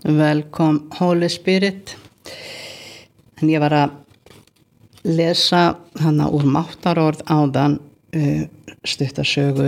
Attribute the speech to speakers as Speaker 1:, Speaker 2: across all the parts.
Speaker 1: Welcome Holy Spirit. En ég var að lesa hana úr máttarorð áðan stuttasögu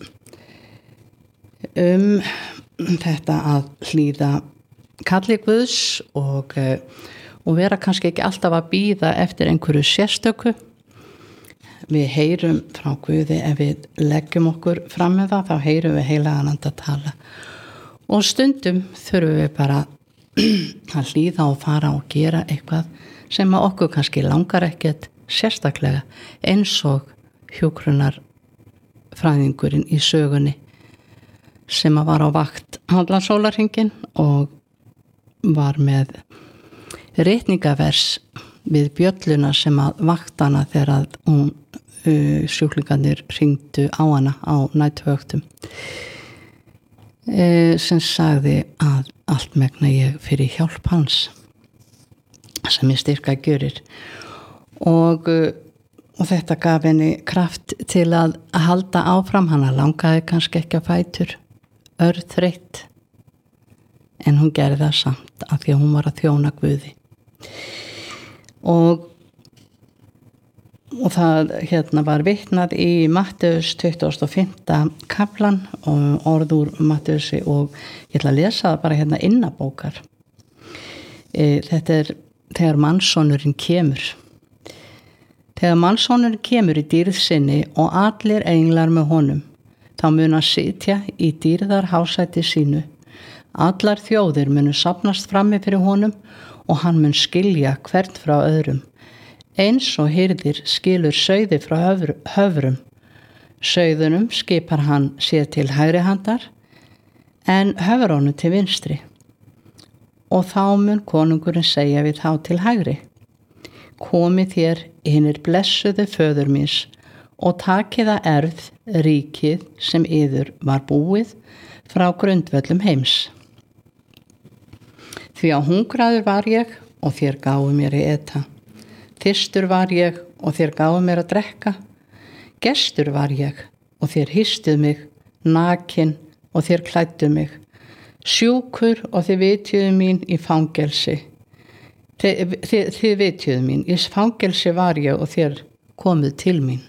Speaker 1: þetta að hlýða kalli Guðs og vera kannski ekki alltaf að bíða eftir einhverju sérstöku. Við heyrum frá Guði ef við leggjum okkur fram með það, þá heyrum við heilagan anda tala. Og stundum þurfum við bara að hlýða og fara og gera eitthvað sem að okkur kannski langar ekkert sérstaklega, eins og hjúkrunarfræðingurinn í sögunni sem að var á vakt allan sólarhringinn og var með ritningavers við bjölluna sem að vaktana þegar að sjúklingarnir hringdu á hana á næturvöktum. Sem sagði að allt megna ég fyrir hjálp hans sem ég styrka gjörir og þetta gaf henni kraft til að halda áfram. Hana langaði kannski ekki að fætur örþreytt en hún gerði það samt af því að hún var að þjóna Guði og það var vitnað í Mattheus 25. kaflan og orð úr Matteusi og ég ætla að lesa það bara innabókar. Þetta þegar mannssonurinn kemur. Þegar mannssonurinn kemur í dýrð sinni og allir englar með honum, þá mun hann sitja í dýrðar hásæti sínu. Allar þjóðir munu safnast frammi fyrir honum og hann mun skilja hvern frá öðrum. Eins og hirðir skilur sauði frá höfrum. Sauðunum skipar hann sér til hægri handar en höfrunum til vinstri. Og þá mun konungurinn segja við þá til hægri: Komið þér hinir blessuðu föður míns og takið að erfð ríkið sem yður var búið frá grundvöllum heims. Því að hungraður var ég og þér gáfu mér í eta. Þyrstur var ég og þér gáfu mér að drekka. Gestur var ég og þér hýstuð mig, nakin og þér klædduð mig. Sjúkur og þið vitjuðu mín í fangelsi. Þið vitjuðu mín, í fangelsi var ég og þér komuð til mín.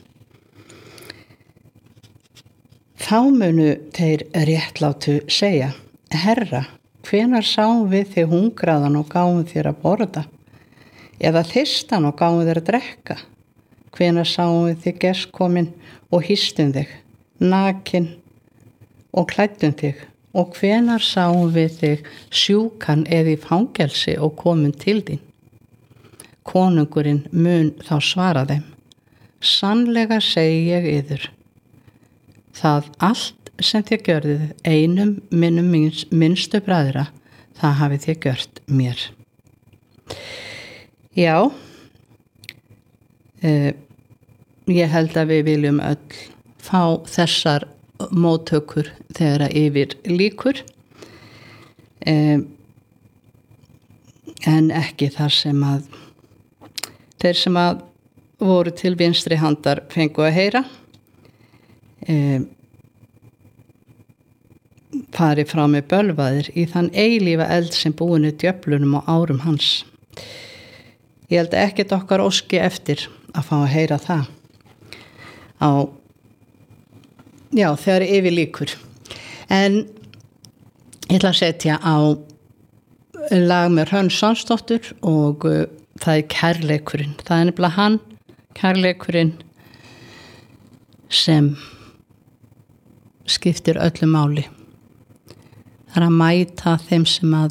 Speaker 1: Þá munu þeir réttlátu segja: Herra, hvenær sáum við þig hungraðan og gáfum þér að borða? Eða þyrstan og gáfum þér að drekka? Hvenær sáum við þig gerskomin og hýstum þig, nakin og klæddum þig? Og hvenær sáum við þig sjúkan eða í fangelsi og komum til þín? Konungurinn mun þá svara þeim: Sannlega segi ég yður, það allt sem þið gjörðuð einum minnum minnstu bræðra, það hafið þið gjört mér. Já, ég held að við viljum öll fá þessar móttökur þegar að yfir líkur, en ekki þar sem að þeir sem að voru til vinstri handar fengu að heyra, fari frá með bölvaðir í þann eilífa eld sem búinu djöflunum og árum hans. Ég held ekkert okkar óski eftir að fá að heyra það þegar yfir líkur. En ég ætla að setja á lag með Hrönn Sánsdóttur og það er kærleikurinn. Það er nefnilega hann, kærleikurinn, sem skiptir öllu máli. Það er að mæta þeim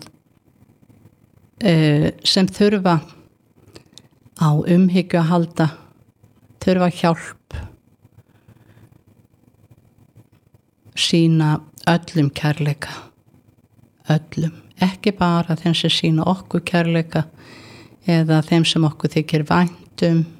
Speaker 1: sem þurfa á umhyggju að halda, þurfa hjálp, sýna öllum kærleika, öllum, ekki bara þeim sem sýna okkur kærleika eða þeim sem okkur þykir vænt